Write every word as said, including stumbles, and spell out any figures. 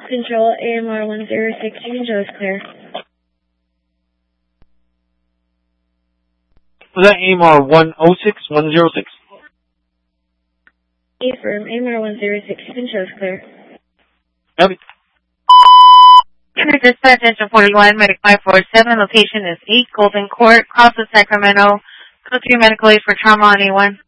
Control, A M R one zero six, you can show us clear. Was that A M R one oh six, one oh six? Affirm, A M R one zero six, you can show us clear. Copy. Dispatch Engine forty-one, Medic five four seven, location is eight Golden Court, Cross of Sacramento. Go through medical aid for trauma on A one.